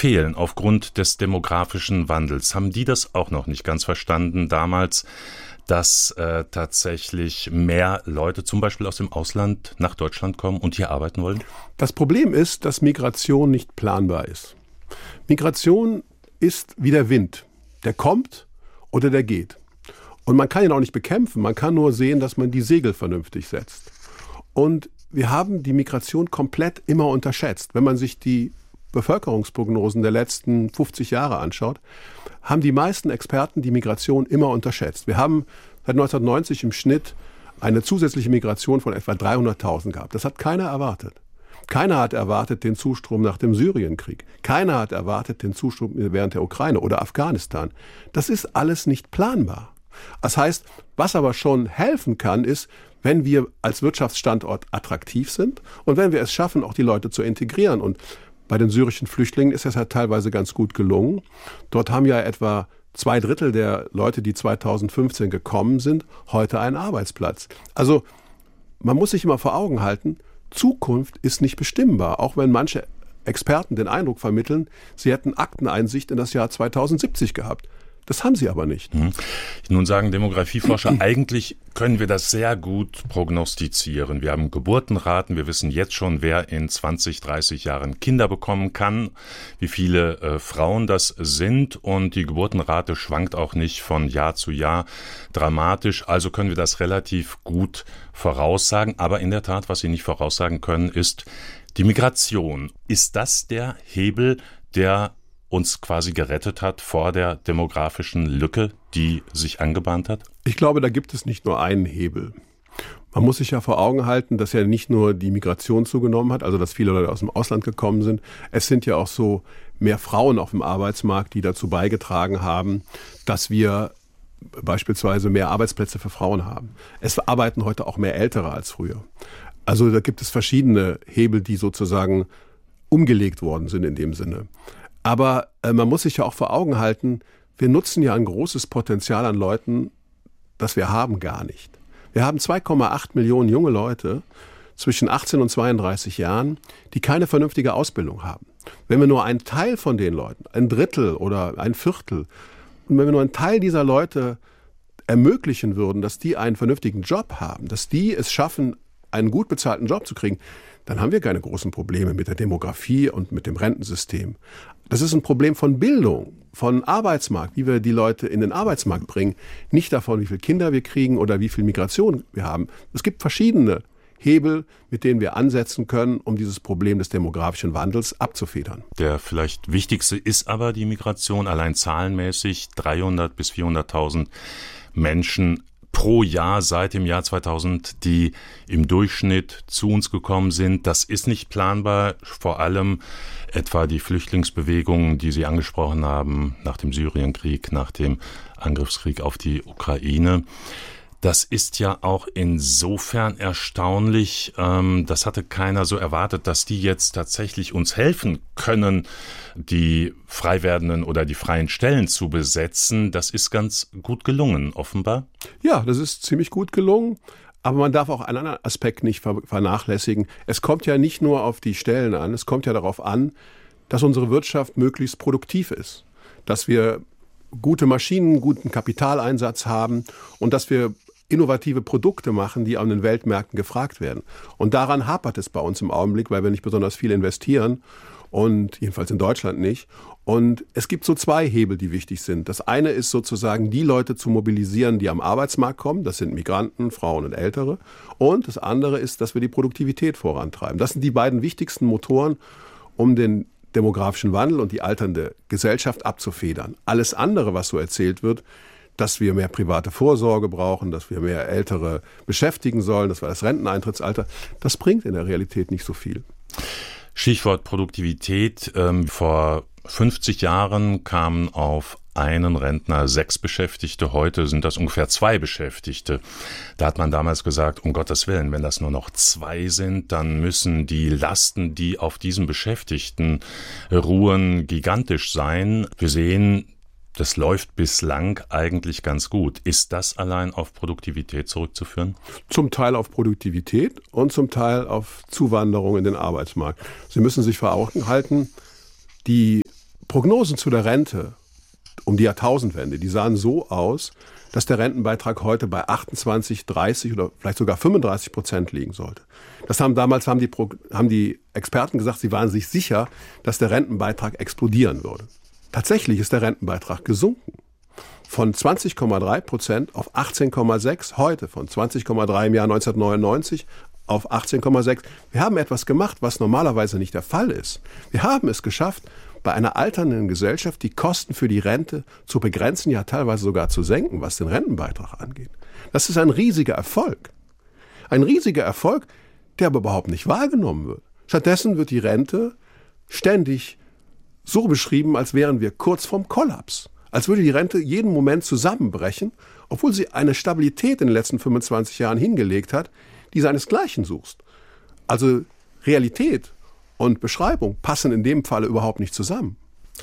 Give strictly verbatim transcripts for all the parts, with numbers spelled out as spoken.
fehlen aufgrund des demografischen Wandels. Haben die das auch noch nicht ganz verstanden damals, dass äh, tatsächlich mehr Leute zum Beispiel aus dem Ausland nach Deutschland kommen und hier arbeiten wollen? Das Problem ist, dass Migration nicht planbar ist. Migration ist wie der Wind. Der kommt oder der geht. Und man kann ihn auch nicht bekämpfen. Man kann nur sehen, dass man die Segel vernünftig setzt. Und wir haben die Migration komplett immer unterschätzt. Wenn man sich die Bevölkerungsprognosen der letzten fünfzig Jahre anschaut, haben die meisten Experten die Migration immer unterschätzt. Wir haben seit neunzehnhundertneunzig im Schnitt eine zusätzliche Migration von etwa dreihunderttausend gehabt. Das hat keiner erwartet. Keiner hat erwartet den Zustrom nach dem Syrienkrieg. Keiner hat erwartet den Zustrom während der Ukraine oder Afghanistan. Das ist alles nicht planbar. Das heißt, was aber schon helfen kann, ist, wenn wir als Wirtschaftsstandort attraktiv sind und wenn wir es schaffen, auch die Leute zu integrieren. Und bei den syrischen Flüchtlingen ist das ja teilweise ganz gut gelungen. Dort haben ja etwa zwei Drittel der Leute, die zweitausendfünfzehn gekommen sind, heute einen Arbeitsplatz. Also man muss sich immer vor Augen halten, Zukunft ist nicht bestimmbar, auch wenn manche Experten den Eindruck vermitteln, sie hätten Akteneinsicht in das Jahr zweitausendsiebzig gehabt. Das haben sie aber nicht. Mhm. Nun sagen Demografieforscher, eigentlich können wir das sehr gut prognostizieren. Wir haben Geburtenraten, wir wissen jetzt schon, wer in zwanzig, dreißig Jahren Kinder bekommen kann, wie viele äh, Frauen das sind, und die Geburtenrate schwankt auch nicht von Jahr zu Jahr dramatisch. Also können wir das relativ gut voraussagen. Aber in der Tat, was Sie nicht voraussagen können, ist die Migration. Ist das der Hebel, der uns quasi gerettet hat vor der demografischen Lücke, die sich angebahnt hat? Ich glaube, da gibt es nicht nur einen Hebel. Man muss sich ja vor Augen halten, dass ja nicht nur die Migration zugenommen hat, also dass viele Leute aus dem Ausland gekommen sind. Es sind ja auch so mehr Frauen auf dem Arbeitsmarkt, die dazu beigetragen haben, dass wir beispielsweise mehr Arbeitsplätze für Frauen haben. Es arbeiten heute auch mehr Ältere als früher. Also da gibt es verschiedene Hebel, die sozusagen umgelegt worden sind in dem Sinne. Aber äh, man muss sich ja auch vor Augen halten, wir nutzen ja ein großes Potenzial an Leuten, das wir haben, gar nicht. Wir haben zwei Komma acht Millionen junge Leute zwischen achtzehn und zweiunddreißig Jahren, die keine vernünftige Ausbildung haben. Wenn wir nur einen Teil von den Leuten, ein Drittel oder ein Viertel, und wenn wir nur einen Teil dieser Leute ermöglichen würden, dass die einen vernünftigen Job haben, dass die es schaffen, einen gut bezahlten Job zu kriegen, dann haben wir keine großen Probleme mit der Demografie und mit dem Rentensystem. Das ist ein Problem von Bildung, von Arbeitsmarkt, wie wir die Leute in den Arbeitsmarkt bringen. Nicht davon, wie viele Kinder wir kriegen oder wie viel Migration wir haben. Es gibt verschiedene Hebel, mit denen wir ansetzen können, um dieses Problem des demografischen Wandels abzufedern. Der vielleicht wichtigste ist aber die Migration, allein zahlenmäßig dreihundert bis vierhunderttausend Menschen pro Jahr seit dem Jahr zweitausend, die im Durchschnitt zu uns gekommen sind. Das ist nicht planbar, vor allem etwa die Flüchtlingsbewegungen, die Sie angesprochen haben, nach dem Syrienkrieg, nach dem Angriffskrieg auf die Ukraine. Das ist ja auch insofern erstaunlich, ähm, das hatte keiner so erwartet, dass die jetzt tatsächlich uns helfen können, die frei werdenden oder die freien Stellen zu besetzen. Das ist ganz gut gelungen, offenbar. Ja, das ist ziemlich gut gelungen. Aber man darf auch einen anderen Aspekt nicht vernachlässigen. Es kommt ja nicht nur auf die Stellen an, es kommt ja darauf an, dass unsere Wirtschaft möglichst produktiv ist. Dass wir gute Maschinen, guten Kapitaleinsatz haben und dass wir innovative Produkte machen, die an den Weltmärkten gefragt werden. Und daran hapert es bei uns im Augenblick, weil wir nicht besonders viel investieren und jedenfalls in Deutschland nicht. Und es gibt so zwei Hebel, die wichtig sind. Das eine ist sozusagen, die Leute zu mobilisieren, die am Arbeitsmarkt kommen. Das sind Migranten, Frauen und Ältere. Und das andere ist, dass wir die Produktivität vorantreiben. Das sind die beiden wichtigsten Motoren, um den demografischen Wandel und die alternde Gesellschaft abzufedern. Alles andere, was so erzählt wird, dass wir mehr private Vorsorge brauchen, dass wir mehr Ältere beschäftigen sollen, dass wir das Renteneintrittsalter, das bringt in der Realität nicht so viel. Stichwort Produktivität. Ähm, vor fünfzig Jahren kamen auf einen Rentner sechs Beschäftigte, heute sind das ungefähr zwei Beschäftigte. Da hat man damals gesagt, um Gottes Willen, wenn das nur noch zwei sind, dann müssen die Lasten, die auf diesen Beschäftigten ruhen, gigantisch sein. Wir sehen, das läuft bislang eigentlich ganz gut. Ist das allein auf Produktivität zurückzuführen? Zum Teil auf Produktivität und zum Teil auf Zuwanderung in den Arbeitsmarkt. Sie müssen sich vor Augen halten, die Prognosen zu der Rente um die Jahrtausendwende, die sahen so aus, dass der Rentenbeitrag heute bei achtundzwanzig, dreißig oder vielleicht sogar fünfunddreißig Prozent liegen sollte. Das haben damals haben die, haben die Experten gesagt, sie waren sich sicher, dass der Rentenbeitrag explodieren würde. Tatsächlich ist der Rentenbeitrag gesunken. Von zwanzig Komma drei Prozent auf achtzehn Komma sechs heute, von zwanzig Komma drei im Jahr neunzehnhundertneunundneunzig auf achtzehn Komma sechs. Wir haben etwas gemacht, was normalerweise nicht der Fall ist. Wir haben es geschafft, bei einer alternden Gesellschaft die Kosten für die Rente zu begrenzen, ja teilweise sogar zu senken, was den Rentenbeitrag angeht. Das ist ein riesiger Erfolg. Ein riesiger Erfolg, der aber überhaupt nicht wahrgenommen wird. Stattdessen wird die Rente ständig so beschrieben, als wären wir kurz vorm Kollaps. Als würde die Rente jeden Moment zusammenbrechen, obwohl sie eine Stabilität in den letzten fünfundzwanzig Jahren hingelegt hat, die seinesgleichen sucht. Also Realität und Beschreibung passen in dem Falle überhaupt nicht zusammen.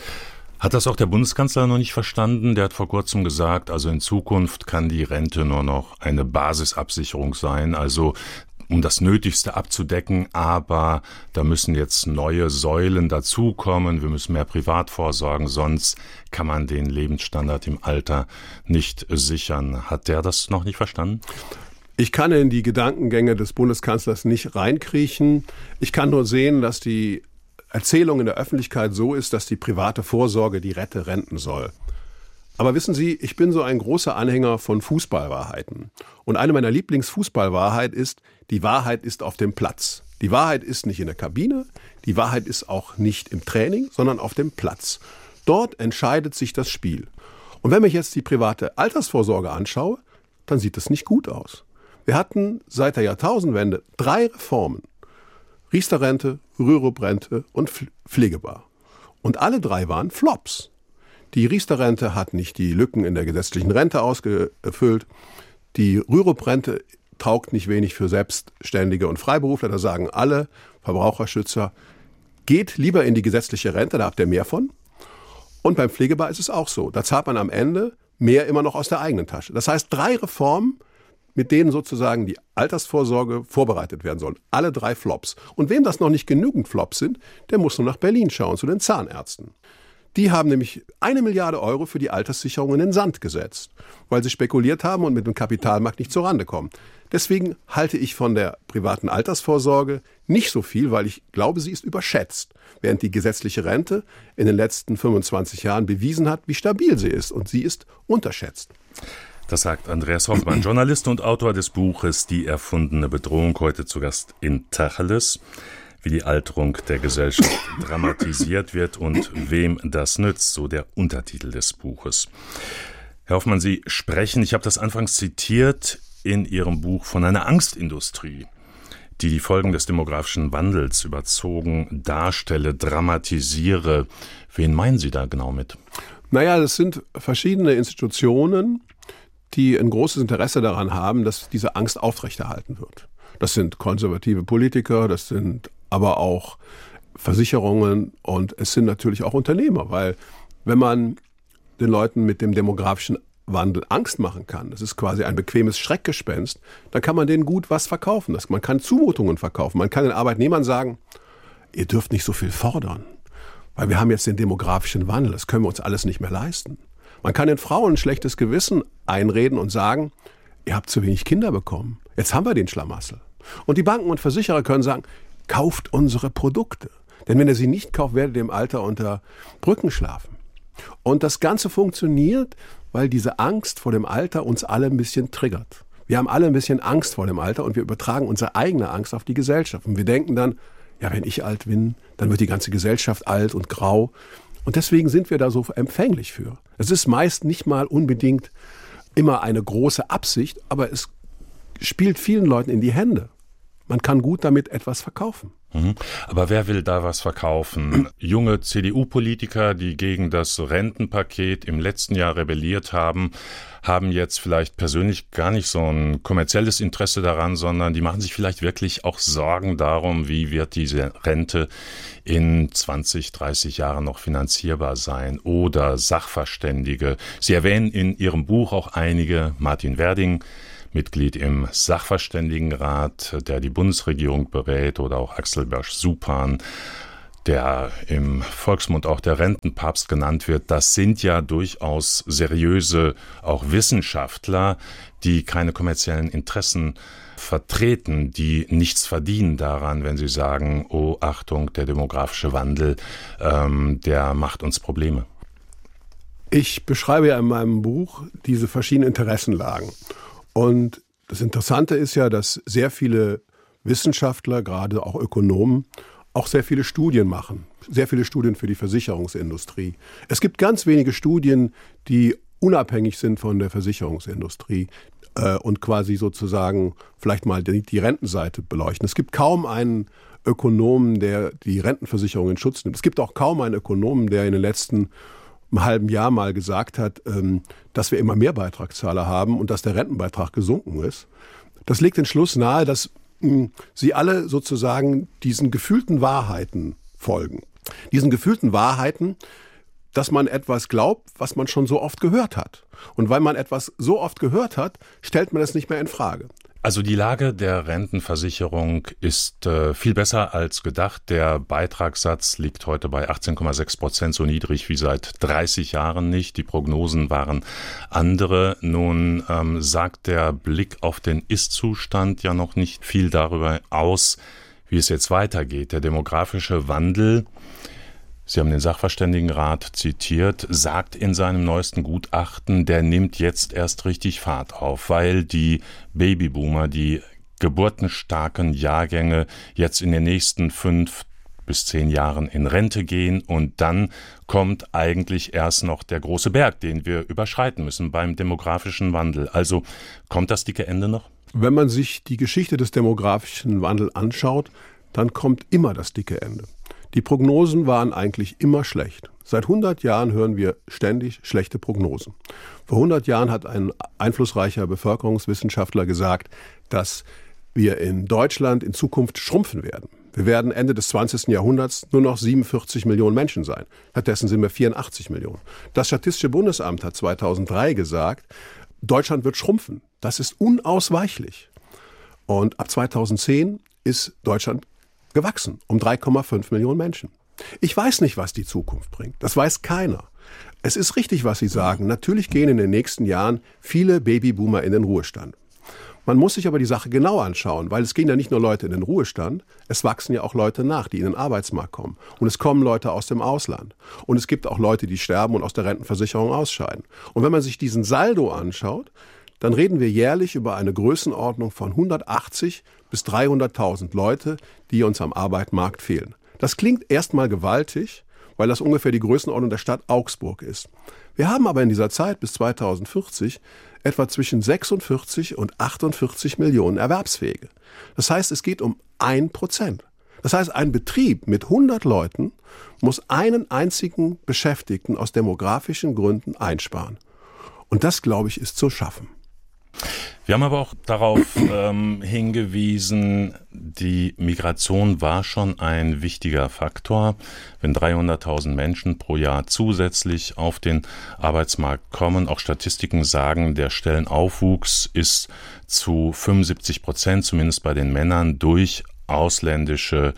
Hat das auch der Bundeskanzler noch nicht verstanden? Der hat vor kurzem gesagt, also in Zukunft kann die Rente nur noch eine Basisabsicherung sein, also um das Nötigste abzudecken, aber da müssen jetzt neue Säulen dazukommen, wir müssen mehr privat vorsorgen, sonst kann man den Lebensstandard im Alter nicht sichern. Hat der das noch nicht verstanden? Ich kann in die Gedankengänge des Bundeskanzlers nicht reinkriechen. Ich kann nur sehen, dass die Erzählung in der Öffentlichkeit so ist, dass die private Vorsorge die Rente renten soll. Aber wissen Sie, ich bin so ein großer Anhänger von Fußballwahrheiten. Und eine meiner Lieblingsfußballwahrheit ist, die Wahrheit ist auf dem Platz. Die Wahrheit ist nicht in der Kabine, die Wahrheit ist auch nicht im Training, sondern auf dem Platz. Dort entscheidet sich das Spiel. Und wenn ich jetzt die private Altersvorsorge anschaue, dann sieht es nicht gut aus. Wir hatten seit der Jahrtausendwende drei Reformen. Riester-Rente, Rürup-Rente und Pflegebar. Und alle drei waren Flops. Die Riester-Rente hat nicht die Lücken in der gesetzlichen Rente ausgefüllt. Die Rürup-Rente taugt nicht wenig für Selbstständige und Freiberufler. Da sagen alle Verbraucherschützer, geht lieber in die gesetzliche Rente, da habt ihr mehr von. Und beim Pflegebar ist es auch so. Da zahlt man am Ende mehr immer noch aus der eigenen Tasche. Das heißt, drei Reformen, mit denen sozusagen die Altersvorsorge vorbereitet werden soll. Alle drei Flops. Und wem das noch nicht genügend Flops sind, der muss nur nach Berlin schauen, zu den Zahnärzten. Die haben nämlich eine Milliarde Euro für die Alterssicherung in den Sand gesetzt, weil sie spekuliert haben und mit dem Kapitalmarkt nicht zurande kommen. Deswegen halte ich von der privaten Altersvorsorge nicht so viel, weil ich glaube, sie ist überschätzt, während die gesetzliche Rente in den letzten fünfundzwanzig Jahren bewiesen hat, wie stabil sie ist, und sie ist unterschätzt. Das sagt Andreas Hoffmann, Journalist und Autor des Buches Die erfundene Bedrohung, heute zu Gast in Tacheles, wie die Alterung der Gesellschaft dramatisiert wird und wem das nützt, so der Untertitel des Buches. Herr Hoffmann, Sie sprechen, ich habe das anfangs zitiert, in Ihrem Buch von einer Angstindustrie, die die Folgen des demografischen Wandels überzogen darstelle, dramatisiere. Wen meinen Sie da genau mit? Naja, das sind verschiedene Institutionen, die ein großes Interesse daran haben, dass diese Angst aufrechterhalten wird. Das sind konservative Politiker, das sind aber auch Versicherungen und es sind natürlich auch Unternehmer, weil wenn man den Leuten mit dem demografischen Wandel Angst machen kann, das ist quasi ein bequemes Schreckgespenst, dann kann man denen gut was verkaufen. Man kann Zumutungen verkaufen. Man kann den Arbeitnehmern sagen, ihr dürft nicht so viel fordern, weil wir haben jetzt den demografischen Wandel, das können wir uns alles nicht mehr leisten. Man kann den Frauen ein schlechtes Gewissen einreden und sagen, ihr habt zu wenig Kinder bekommen. Jetzt haben wir den Schlamassel. Und die Banken und Versicherer können sagen, kauft unsere Produkte. Denn wenn ihr sie nicht kauft, werdet ihr im Alter unter Brücken schlafen. Und das Ganze funktioniert, weil diese Angst vor dem Alter uns alle ein bisschen triggert. Wir haben alle ein bisschen Angst vor dem Alter und wir übertragen unsere eigene Angst auf die Gesellschaft. Und wir denken dann, ja, wenn ich alt bin, dann wird die ganze Gesellschaft alt und grau. Und deswegen sind wir da so empfänglich für. Es ist meist nicht mal unbedingt immer eine große Absicht, aber es spielt vielen Leuten in die Hände. Man kann gut damit etwas verkaufen. Mhm. Aber wer will da was verkaufen? Junge C D U-Politiker, die gegen das Rentenpaket im letzten Jahr rebelliert haben, haben jetzt vielleicht persönlich gar nicht so ein kommerzielles Interesse daran, sondern die machen sich vielleicht wirklich auch Sorgen darum, wie wird diese Rente in zwanzig, dreißig Jahren noch finanzierbar sein. Oder Sachverständige. Sie erwähnen in Ihrem Buch auch einige, Martin Werding, Mitglied im Sachverständigenrat, der die Bundesregierung berät, oder auch Axel Bersch-Supan, der im Volksmund auch der Rentenpapst genannt wird, das sind ja durchaus seriöse, auch Wissenschaftler, die keine kommerziellen Interessen vertreten, die nichts verdienen daran, wenn sie sagen, oh Achtung, der demografische Wandel, ähm, der macht uns Probleme. Ich beschreibe ja in meinem Buch diese verschiedenen Interessenlagen. Und das Interessante ist ja, dass sehr viele Wissenschaftler, gerade auch Ökonomen, auch sehr viele Studien machen. Sehr viele Studien für die Versicherungsindustrie. Es gibt ganz wenige Studien, die unabhängig sind von der Versicherungsindustrie äh, und quasi sozusagen vielleicht mal die, die Rentenseite beleuchten. Es gibt kaum einen Ökonomen, der die Rentenversicherung in Schutz nimmt. Es gibt auch kaum einen Ökonomen, der in den letzten einem halben Jahr mal gesagt hat, ähm, dass wir immer mehr Beitragszahler haben und dass der Rentenbeitrag gesunken ist. Das legt den Schluss nahe, dass sie alle sozusagen diesen gefühlten Wahrheiten folgen. Diesen gefühlten Wahrheiten, dass man etwas glaubt, was man schon so oft gehört hat. Und weil man etwas so oft gehört hat, stellt man es nicht mehr in Frage. Also die Lage der Rentenversicherung ist äh, viel besser als gedacht. Der Beitragssatz liegt heute bei achtzehn Komma sechs Prozent, so niedrig wie seit dreißig Jahren nicht. Die Prognosen waren andere. Nun ähm, sagt der Blick auf den Ist-Zustand ja noch nicht viel darüber aus, wie es jetzt weitergeht. Der demografische Wandel, Sie haben den Sachverständigenrat zitiert, sagt in seinem neuesten Gutachten, der nimmt jetzt erst richtig Fahrt auf, weil die Babyboomer, die geburtenstarken Jahrgänge jetzt in den nächsten fünf bis zehn Jahren in Rente gehen und dann kommt eigentlich erst noch der große Berg, den wir überschreiten müssen beim demografischen Wandel. Also kommt das dicke Ende noch? Wenn man sich die Geschichte des demografischen Wandels anschaut, dann kommt immer das dicke Ende. Die Prognosen waren eigentlich immer schlecht. Seit hundert Jahren hören wir ständig schlechte Prognosen. Vor hundert Jahren hat ein einflussreicher Bevölkerungswissenschaftler gesagt, dass wir in Deutschland in Zukunft schrumpfen werden. Wir werden Ende des zwanzigsten Jahrhunderts nur noch siebenundvierzig Millionen Menschen sein. Stattdessen sind wir vierundachtzig Millionen. Das Statistische Bundesamt hat zweitausenddrei gesagt, Deutschland wird schrumpfen. Das ist unausweichlich. Und ab zweitausendzehn ist Deutschland gewachsen um drei Komma fünf Millionen Menschen. Ich weiß nicht, was die Zukunft bringt. Das weiß keiner. Es ist richtig, was Sie sagen. Natürlich gehen in den nächsten Jahren viele Babyboomer in den Ruhestand. Man muss sich aber die Sache genau anschauen, weil es gehen ja nicht nur Leute in den Ruhestand, es wachsen ja auch Leute nach, die in den Arbeitsmarkt kommen. Und es kommen Leute aus dem Ausland. Und es gibt auch Leute, die sterben und aus der Rentenversicherung ausscheiden. Und wenn man sich diesen Saldo anschaut, dann reden wir jährlich über eine Größenordnung von hundertachtzig bis dreihunderttausend Leute, die uns am Arbeitsmarkt fehlen. Das klingt erstmal gewaltig, weil das ungefähr die Größenordnung der Stadt Augsburg ist. Wir haben aber in dieser Zeit bis zweitausendvierzig etwa zwischen sechsundvierzig und achtundvierzig Millionen Erwerbsfähige. Das heißt, es geht um ein Prozent. Das heißt, ein Betrieb mit hundert Leuten muss einen einzigen Beschäftigten aus demografischen Gründen einsparen. Und das, glaube ich, ist zu schaffen. Wir haben aber auch darauf ähm, hingewiesen, die Migration war schon ein wichtiger Faktor. Wenn dreihunderttausend Menschen pro Jahr zusätzlich auf den Arbeitsmarkt kommen, auch Statistiken sagen, der Stellenaufwuchs ist zu fünfundsiebzig Prozent, zumindest bei den Männern, durch ausländische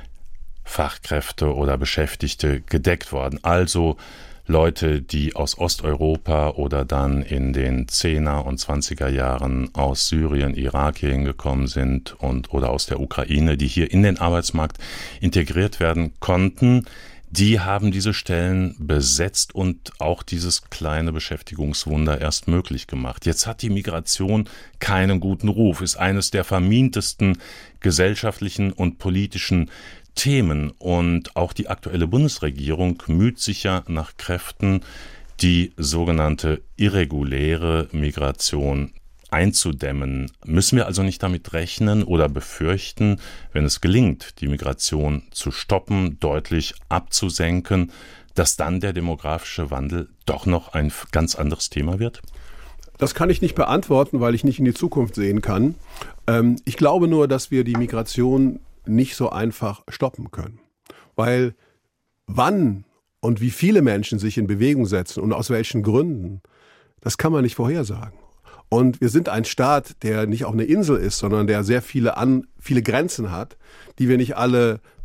Fachkräfte oder Beschäftigte gedeckt worden. Also Leute, die aus Osteuropa oder dann in den Zehner und Zwanziger Jahren aus Syrien, Irak hier hingekommen sind und oder aus der Ukraine, die hier in den Arbeitsmarkt integriert werden konnten, die haben diese Stellen besetzt und auch dieses kleine Beschäftigungswunder erst möglich gemacht. Jetzt hat die Migration keinen guten Ruf, ist eines der vermintesten gesellschaftlichen und politischen Themen, und auch die aktuelle Bundesregierung müht sich ja nach Kräften, die sogenannte irreguläre Migration einzudämmen. Müssen wir also nicht damit rechnen oder befürchten, wenn es gelingt, die Migration zu stoppen, deutlich abzusenken, dass dann der demografische Wandel doch noch ein ganz anderes Thema wird? Das kann ich nicht beantworten, weil ich nicht in die Zukunft sehen kann. Ähm, ich glaube nur, dass wir die Migration nicht so einfach stoppen können. Weil wann und wie viele Menschen sich in Bewegung setzen und aus welchen Gründen, das kann man nicht vorhersagen. Und wir sind ein Staat, der nicht auch eine Insel ist, sondern der sehr viele, an, viele Grenzen hat, die wir nicht alle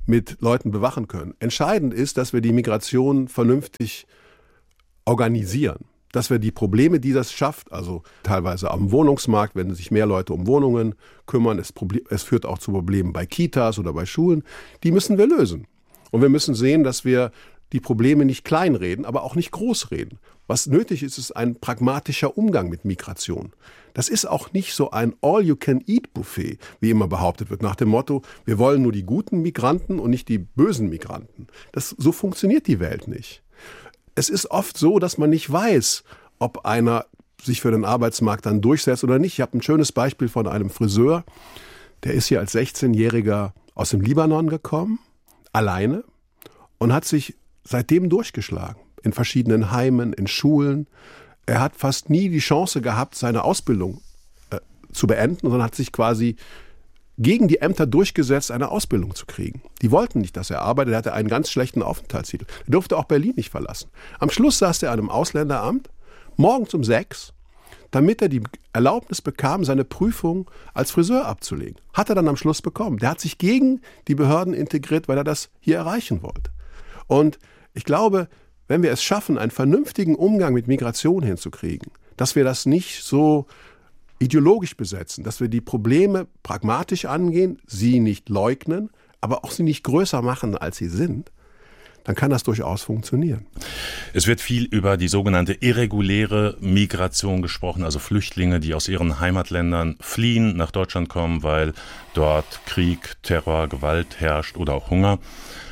mit Leuten bewachen können. Entscheidend ist, dass wir die Migration vernünftig organisieren. Dass wir die Probleme, die das schafft, also teilweise am Wohnungsmarkt, wenn sich mehr Leute um Wohnungen kümmern, es, Problem, es führt auch zu Problemen bei Kitas oder bei Schulen, die müssen wir lösen. Und wir müssen sehen, dass wir die Probleme nicht kleinreden, aber auch nicht großreden. Was nötig ist, ist ein pragmatischer Umgang mit Migration. Das ist auch nicht so ein All-You-Can-Eat-Buffet, wie immer behauptet wird, nach dem Motto, wir wollen nur die guten Migranten und nicht die bösen Migranten. Das, so funktioniert die Welt nicht. Es ist oft so, dass man nicht weiß, ob einer sich für den Arbeitsmarkt dann durchsetzt oder nicht. Ich habe ein schönes Beispiel von einem Friseur, der ist hier als sechzehnjähriger aus dem Libanon gekommen, alleine, und hat sich seitdem durchgeschlagen. In verschiedenen Heimen, in Schulen. Er hat fast nie die Chance gehabt, seine Ausbildung äh, zu beenden, sondern hat sich quasi gegen die Ämter durchgesetzt, eine Ausbildung zu kriegen. Die wollten nicht, dass er arbeitet. Er hatte einen ganz schlechten Aufenthaltstitel. Er durfte auch Berlin nicht verlassen. Am Schluss saß er an einem Ausländeramt, morgens um sechs, damit er die Erlaubnis bekam, seine Prüfung als Friseur abzulegen. Hat er dann am Schluss bekommen. Der hat sich gegen die Behörden integriert, weil er das hier erreichen wollte. Und ich glaube, wenn wir es schaffen, einen vernünftigen Umgang mit Migration hinzukriegen, dass wir das nicht so ideologisch besetzen, dass wir die Probleme pragmatisch angehen, sie nicht leugnen, aber auch sie nicht größer machen, als sie sind, dann kann das durchaus funktionieren. Es wird viel über die sogenannte irreguläre Migration gesprochen, also Flüchtlinge, die aus ihren Heimatländern fliehen, nach Deutschland kommen, weil dort Krieg, Terror, Gewalt herrscht oder auch Hunger.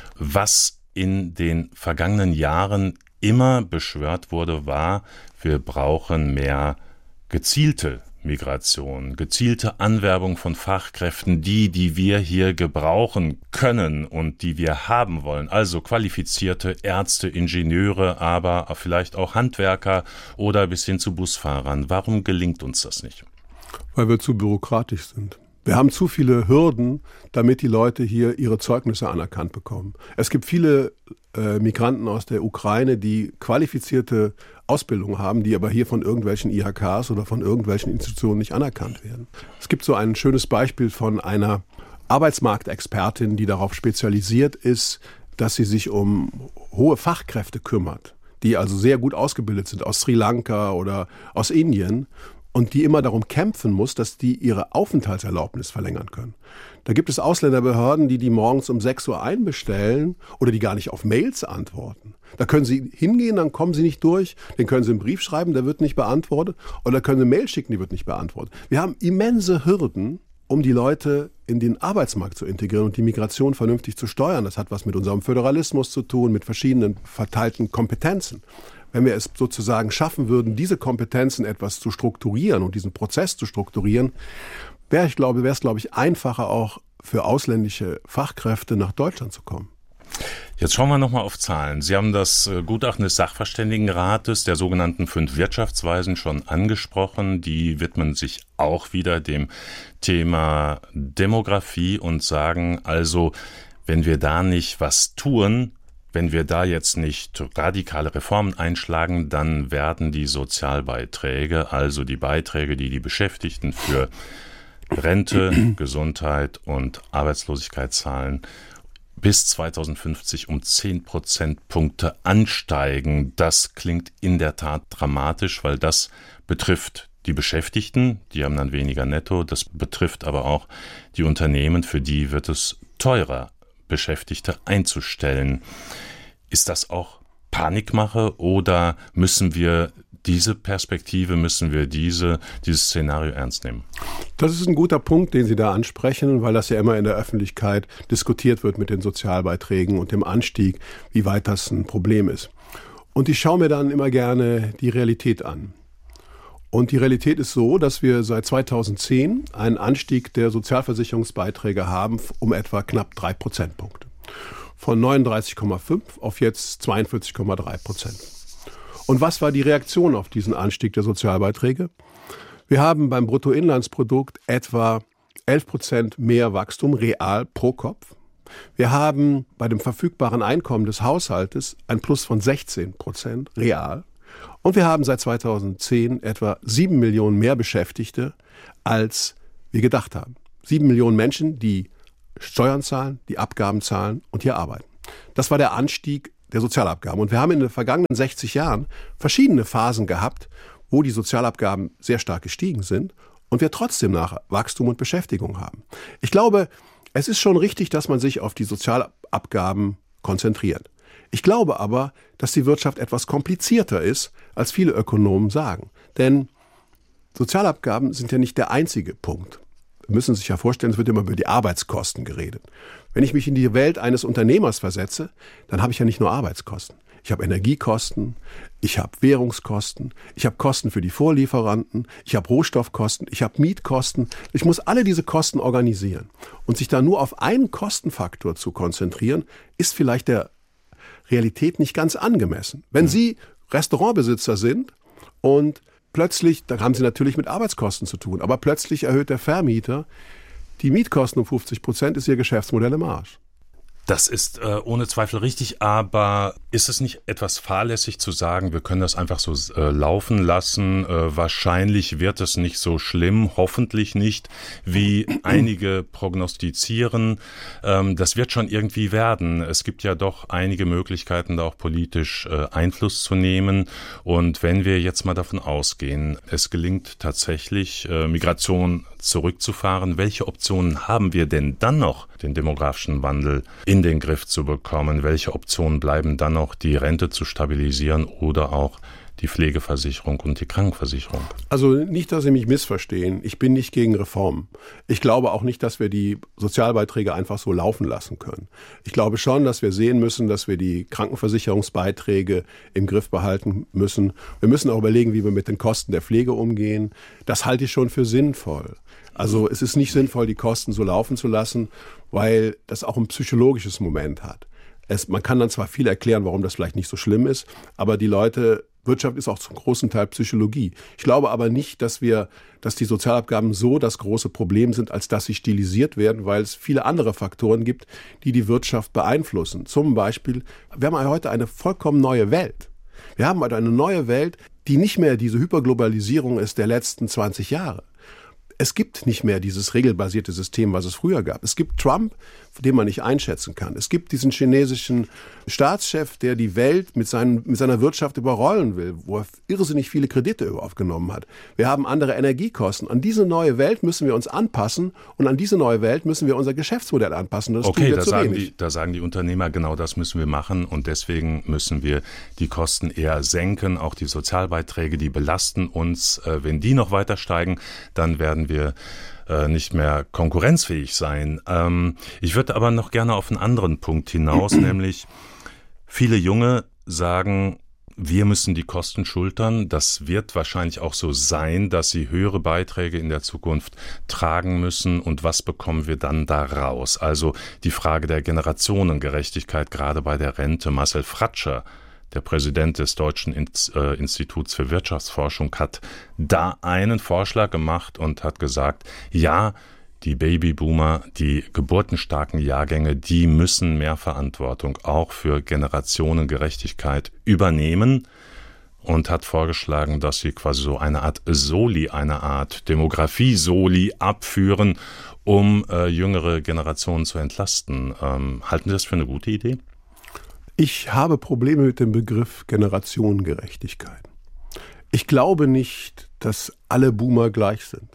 Was in den vergangenen Jahren immer beschwört wurde, war, wir brauchen mehr gezielte Migration, gezielte Anwerbung von Fachkräften, die, die wir hier gebrauchen können und die wir haben wollen. Also qualifizierte Ärzte, Ingenieure, aber vielleicht auch Handwerker oder bis hin zu Busfahrern. Warum gelingt uns das nicht? Weil wir zu bürokratisch sind. Wir haben zu viele Hürden, damit die Leute hier ihre Zeugnisse anerkannt bekommen. Es gibt viele äh, Migranten aus der Ukraine, die qualifizierte Ausbildung haben, die aber hier von irgendwelchen I H Ks oder von irgendwelchen Institutionen nicht anerkannt werden. Es gibt so ein schönes Beispiel von einer Arbeitsmarktexpertin, die darauf spezialisiert ist, dass sie sich um hohe Fachkräfte kümmert, die also sehr gut ausgebildet sind aus Sri Lanka oder aus Indien. Und die immer darum kämpfen muss, dass die ihre Aufenthaltserlaubnis verlängern können. Da gibt es Ausländerbehörden, die die morgens um sechs Uhr einbestellen oder die gar nicht auf Mails antworten. Da können sie hingehen, dann kommen sie nicht durch. Den können sie einen Brief schreiben, der wird nicht beantwortet. Oder können sie eine Mail schicken, die wird nicht beantwortet. Wir haben immense Hürden, um die Leute in den Arbeitsmarkt zu integrieren und die Migration vernünftig zu steuern. Das hat was mit unserem Föderalismus zu tun, mit verschiedenen verteilten Kompetenzen. Wenn wir es sozusagen schaffen würden, diese Kompetenzen etwas zu strukturieren und diesen Prozess zu strukturieren, wäre ich glaube, wäre es, glaube ich, einfacher auch für ausländische Fachkräfte nach Deutschland zu kommen. Jetzt schauen wir nochmal auf Zahlen. Sie haben das Gutachten des Sachverständigenrates der sogenannten fünf Wirtschaftsweisen schon angesprochen. Die widmen sich auch wieder dem Thema Demografie und sagen also, wenn wir da nicht was tun, wenn wir da jetzt nicht radikale Reformen einschlagen, dann werden die Sozialbeiträge, also die Beiträge, die die Beschäftigten für Rente, Gesundheit und Arbeitslosigkeit zahlen, bis zweitausendfünfzig um zehn Prozentpunkte ansteigen. Das klingt in der Tat dramatisch, weil das betrifft die Beschäftigten, die haben dann weniger netto. Das betrifft aber auch die Unternehmen, für die wird es teurer, Beschäftigte einzustellen. Ist das auch Panikmache oder müssen wir diese Perspektive, müssen wir diese, dieses Szenario ernst nehmen? Das ist ein guter Punkt, den Sie da ansprechen, weil das ja immer in der Öffentlichkeit diskutiert wird mit den Sozialbeiträgen und dem Anstieg, wie weit das ein Problem ist. Und ich schaue mir dann immer gerne die Realität an. Und die Realität ist so, dass wir seit zweitausendzehn einen Anstieg der Sozialversicherungsbeiträge haben um etwa knapp drei Prozentpunkte. Von neununddreißig Komma fünf auf jetzt zweiundvierzig Komma drei Prozent. Und was war die Reaktion auf diesen Anstieg der Sozialbeiträge? Wir haben beim Bruttoinlandsprodukt etwa elf Prozent mehr Wachstum real pro Kopf. Wir haben bei dem verfügbaren Einkommen des Haushaltes ein Plus von sechzehn Prozent real. Und wir haben seit zweitausendzehn etwa sieben Millionen mehr Beschäftigte, als wir gedacht haben. Sieben Millionen Menschen, die Steuern zahlen, die Abgaben zahlen und hier arbeiten. Das war der Anstieg der Sozialabgaben. Und wir haben in den vergangenen sechzig Jahren verschiedene Phasen gehabt, wo die Sozialabgaben sehr stark gestiegen sind und wir trotzdem nach Wachstum und Beschäftigung haben. Ich glaube, es ist schon richtig, dass man sich auf die Sozialabgaben konzentriert. Ich glaube aber, dass die Wirtschaft etwas komplizierter ist, als viele Ökonomen sagen. Denn Sozialabgaben sind ja nicht der einzige Punkt. Wir müssen sich ja vorstellen, es wird immer über die Arbeitskosten geredet. Wenn ich mich in die Welt eines Unternehmers versetze, dann habe ich ja nicht nur Arbeitskosten. Ich habe Energiekosten, ich habe Währungskosten, ich habe Kosten für die Vorlieferanten, ich habe Rohstoffkosten, ich habe Mietkosten. Ich muss alle diese Kosten organisieren. Und sich da nur auf einen Kostenfaktor zu konzentrieren, ist vielleicht der Realität nicht ganz angemessen. Wenn Sie Restaurantbesitzer sind und plötzlich, da haben Sie natürlich mit Arbeitskosten zu tun, aber plötzlich erhöht der Vermieter die Mietkosten um fünfzig Prozent, ist Ihr Geschäftsmodell im Arsch. Das ist äh, ohne Zweifel richtig, aber ist es nicht etwas fahrlässig zu sagen, wir können das einfach so äh, laufen lassen? Äh, wahrscheinlich wird es nicht so schlimm, hoffentlich nicht, wie einige prognostizieren. Ähm, das wird schon irgendwie werden. Es gibt ja doch einige Möglichkeiten, da auch politisch äh, Einfluss zu nehmen. Und wenn wir jetzt mal davon ausgehen, es gelingt tatsächlich, äh, Migration zurückzufahren, welche Optionen haben wir denn dann noch, den demografischen Wandel in den Griff zu bekommen? Welche Optionen bleiben dann noch, die Rente zu stabilisieren oder auch die Pflegeversicherung und die Krankenversicherung? Also nicht, dass Sie mich missverstehen. Ich bin nicht gegen Reformen. Ich glaube auch nicht, dass wir die Sozialbeiträge einfach so laufen lassen können. Ich glaube schon, dass wir sehen müssen, dass wir die Krankenversicherungsbeiträge im Griff behalten müssen. Wir müssen auch überlegen, wie wir mit den Kosten der Pflege umgehen. Das halte ich schon für sinnvoll. Also es ist nicht sinnvoll, die Kosten so laufen zu lassen, weil das auch ein psychologisches Moment hat. Es, man kann dann zwar viel erklären, warum das vielleicht nicht so schlimm ist, aber die Leute, Wirtschaft ist auch zum großen Teil Psychologie. Ich glaube aber nicht, dass wir, dass die Sozialabgaben so das große Problem sind, als dass sie stilisiert werden, weil es viele andere Faktoren gibt, die die Wirtschaft beeinflussen. Zum Beispiel, wir haben heute eine vollkommen neue Welt. Wir haben heute eine neue Welt, die nicht mehr diese Hyperglobalisierung ist der letzten zwanzig Jahre. Es gibt nicht mehr dieses regelbasierte System, was es früher gab. Es gibt Trump, den man nicht einschätzen kann. Es gibt diesen chinesischen Staatschef, der die Welt mit, seinen, mit seiner Wirtschaft überrollen will, wo er irrsinnig viele Kredite aufgenommen hat. Wir haben andere Energiekosten. An diese neue Welt müssen wir uns anpassen und an diese neue Welt müssen wir unser Geschäftsmodell anpassen. Das okay, tun wir da, zu sagen wenig. die, da sagen die Unternehmer, genau das müssen wir machen und deswegen müssen wir die Kosten eher senken. Auch die Sozialbeiträge, die belasten uns. Wenn die noch weiter steigen, dann werden wir nicht mehr konkurrenzfähig sein. Ich würde aber noch gerne auf einen anderen Punkt hinaus, nämlich viele Junge sagen, wir müssen die Kosten schultern. Das wird wahrscheinlich auch so sein, dass sie höhere Beiträge in der Zukunft tragen müssen. Und was bekommen wir dann da raus? Also die Frage der Generationengerechtigkeit, gerade bei der Rente. Marcel Fratscher, der Präsident des Deutschen Instituts für Wirtschaftsforschung, hat da einen Vorschlag gemacht und hat gesagt, ja, die Babyboomer, die geburtenstarken Jahrgänge, die müssen mehr Verantwortung auch für Generationengerechtigkeit übernehmen und hat vorgeschlagen, dass sie quasi so eine Art Soli, eine Art Demografie-Soli abführen, um äh, jüngere Generationen zu entlasten. Ähm, halten Sie das für eine gute Idee? Ich habe Probleme mit dem Begriff Generationengerechtigkeit. Ich glaube nicht, dass alle Boomer gleich sind,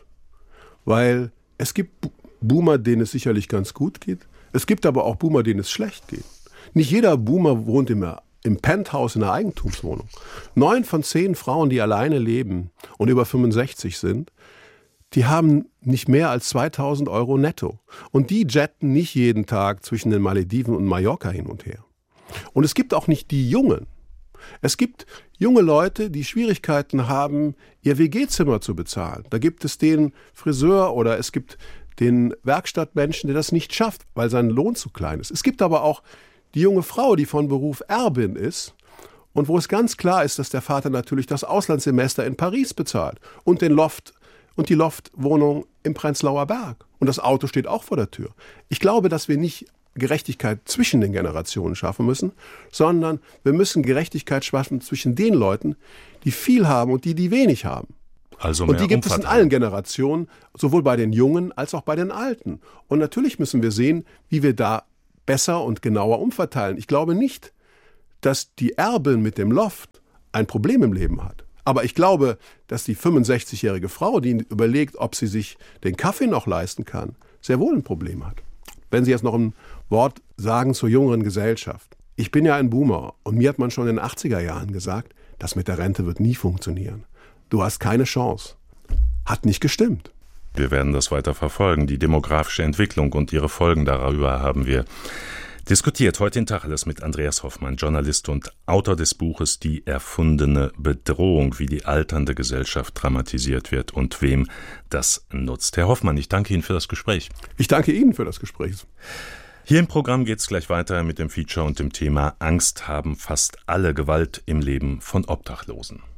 weil es gibt Boomer, denen es sicherlich ganz gut geht. Es gibt aber auch Boomer, denen es schlecht geht. Nicht jeder Boomer wohnt im, im Penthouse in einer Eigentumswohnung. Neun von zehn Frauen, die alleine leben und über fünfundsechzig sind, die haben nicht mehr als zweitausend Euro netto. Und die jetten nicht jeden Tag zwischen den Malediven und Mallorca hin und her. Und es gibt auch nicht die Jungen. Es gibt junge Leute, die Schwierigkeiten haben, ihr W G-Zimmer zu bezahlen. Da gibt es den Friseur oder es gibt den Werkstattmenschen, der das nicht schafft, weil sein Lohn zu klein ist. Es gibt aber auch die junge Frau, die von Beruf Erbin ist und wo es ganz klar ist, dass der Vater natürlich das Auslandssemester in Paris bezahlt und den Loft und die Loftwohnung im Prenzlauer Berg. Und das Auto steht auch vor der Tür. Ich glaube, dass wir nicht Gerechtigkeit zwischen den Generationen schaffen müssen, sondern wir müssen Gerechtigkeit schaffen zwischen den Leuten, die viel haben und die, die wenig haben. Also und die gibt es in allen Generationen, sowohl bei den Jungen als auch bei den Alten. Und natürlich müssen wir sehen, wie wir da besser und genauer umverteilen. Ich glaube nicht, dass die Erbin mit dem Loft ein Problem im Leben hat. Aber ich glaube, dass die fünfundsechzigjährige Frau, die überlegt, ob sie sich den Kaffee noch leisten kann, sehr wohl ein Problem hat. Wenn Sie jetzt noch ein Wort sagen zur jüngeren Gesellschaft. Ich bin ja ein Boomer und mir hat man schon in den achtziger Jahren gesagt, das mit der Rente wird nie funktionieren. Du hast keine Chance. Hat nicht gestimmt. Wir werden das weiter verfolgen. Die demografische Entwicklung und ihre Folgen darüber haben wir diskutiert. Heute in Tacheles mit Andreas Hoffmann, Journalist und Autor des Buches Die erfundene Bedrohung, wie die alternde Gesellschaft dramatisiert wird und wem das nutzt. Herr Hoffmann, ich danke Ihnen für das Gespräch. Ich danke Ihnen für das Gespräch. Hier im Programm geht es gleich weiter mit dem Feature und dem Thema Angst haben fast alle Gewalt im Leben von Obdachlosen.